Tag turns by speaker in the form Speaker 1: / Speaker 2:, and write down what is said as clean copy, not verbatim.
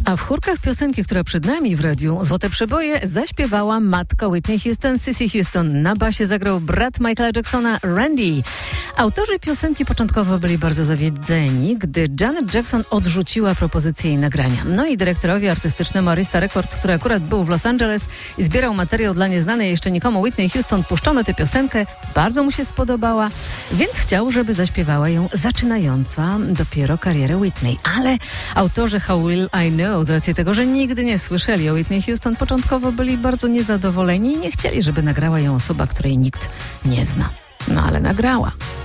Speaker 1: A w chórkach piosenki, która przed nami w radiu Złote Przeboje, zaśpiewała matka Whitney Houston, Cissy Houston. Na basie zagrał brat Michaela Jacksona, Randy. Autorzy piosenki początkowo byli bardzo zawiedzeni, gdy Janet Jackson odrzuciła propozycję jej nagrania. No i dyrektorowi artystycznemu Arista Records, który akurat był w Los Angeles i zbierał materiał dla nieznanej jeszcze nikomu Whitney Houston, puszczono tę piosenkę, bardzo mu się spodobała, więc chciał, żeby zaśpiewała ją zaczynająca dopiero karierę Whitney. Ale autorzy How Will I Know, z racji tego, że nigdy nie słyszeli o Whitney Houston, początkowo byli bardzo niezadowoleni i nie chcieli, żeby nagrała ją osoba, której nikt nie zna. No ale nagrała.